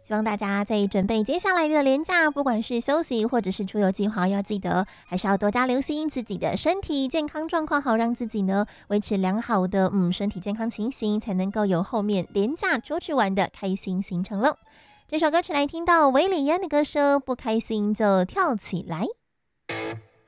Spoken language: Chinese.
希望大家在准备接下来的连假，不管是休息或者是出游计划，要记得还是要多加留心自己的身体健康状况，好让自己呢维持良好的身体健康情形，才能够有后面连假出去玩的开心行程喽。这首歌曲来听到韦礼安的歌声，不开心就跳起来。